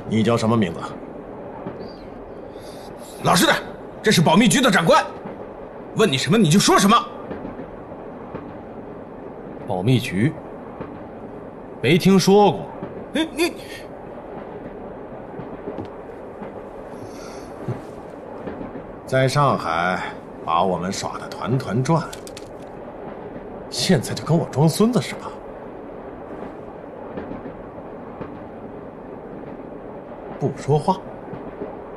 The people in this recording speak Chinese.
你叫什么名字？ 老实点，这是保密局的长官，问你什么你就说什么。 保密局？没听说过。 你在上海把我们耍得团团转，现在就跟我装孙子是吧？不说话。